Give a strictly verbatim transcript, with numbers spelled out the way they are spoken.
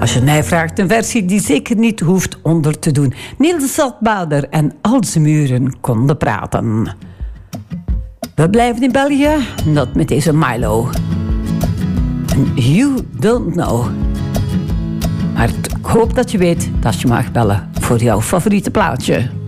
Als je mij vraagt, een versie die zeker niet hoeft onder te doen. Niels Zatbader en Al zijn muren konden praten. We blijven in België, dat met deze Milo. En You Don't Know. Maar ik hoop dat je weet dat je mag bellen voor jouw favoriete plaatje.